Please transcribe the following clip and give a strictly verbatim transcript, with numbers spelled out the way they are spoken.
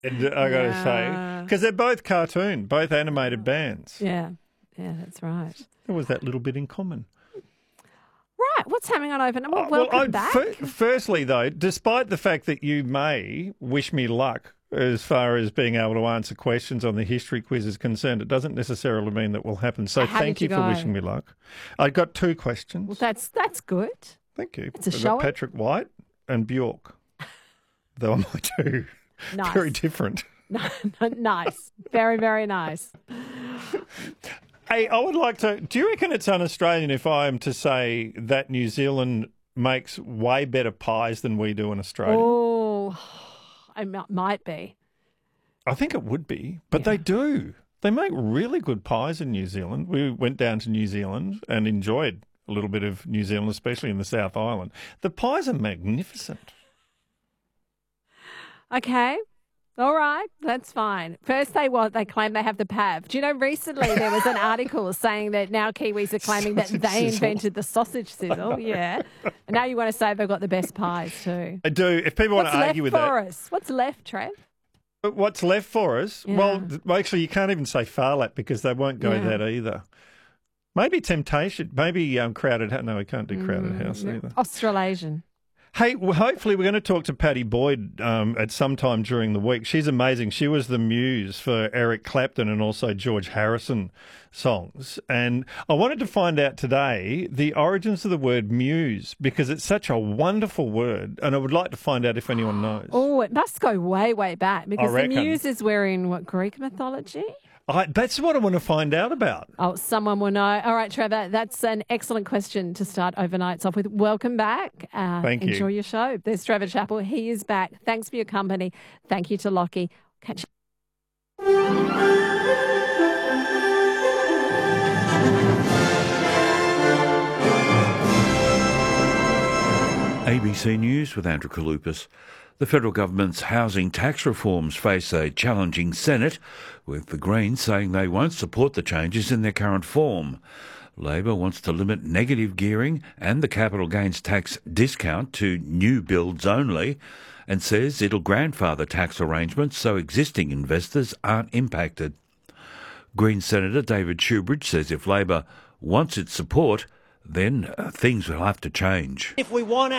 And I got to Yeah. say, because they're both cartoon, both animated bands. Yeah, yeah, that's right. There was that little bit in common. Right, what's happening on Open? Well, Oh, welcome I- back. fir- firstly, though, despite the fact that you may wish me luck as far as being able to answer questions on the history quiz is concerned, it doesn't necessarily mean that will happen. So How thank did you you for go? wishing me luck. I got two questions. Well, that's that's good. Thank you. It's a I've got showing. Patrick White and Bjork. They were my two. Nice. Very different. Nice. Very, very nice. Hey, I would like to. Do you reckon it's un-Australian if I am to say that New Zealand makes way better pies than we do in Australia? Oh, I m- might be. I think it would be, but Yeah. they do. They make really good pies in New Zealand. We went down to New Zealand and enjoyed a little bit of New Zealand, especially in the South Island. The pies are magnificent. Okay. All right, that's fine. First, they want they claim they have the P A V. Do you know recently there was an article saying that now Kiwis are claiming that Sausage they sizzle. invented the sausage sizzle? Yeah, and now you want to say they've got the best pies too. I do. If people want What's to left argue with for that, us? What's left, Trev? but what's left for us? Yeah. Well, th- well, actually, you can't even say Farlap because they won't go Yeah. that either. Maybe Temptation. Maybe um, Crowded House. No, we can't do Crowded Mm, House either. Australasian. Hey, well, hopefully we're going to talk to Patty Boyd um, at some time during the week. She's amazing. She was the muse for Eric Clapton and also George Harrison songs. And I wanted to find out today the origins of the word muse because it's such a wonderful word. And I would like to find out if anyone knows. Oh, it must go way, way back because the reckon. muses were in what, Greek mythology? I, that's what I want to find out about. Oh, someone will know. All right, Trevor, that's an excellent question to start overnights off with. Welcome back. Uh, Thank you. Enjoy your show. There's Trevor Chappell. He is back. Thanks for your company. Thank you to Lockie. Catch A B C News with Andrew Kalupas. The federal government's housing tax reforms face a challenging Senate, with the Greens saying they won't support the changes in their current form. Labor wants to limit negative gearing and the capital gains tax discount to new builds only, and says it'll grandfather tax arrangements so existing investors aren't impacted. Green Senator David Shoebridge says if Labor wants its support, then uh, things will have to change. If we want to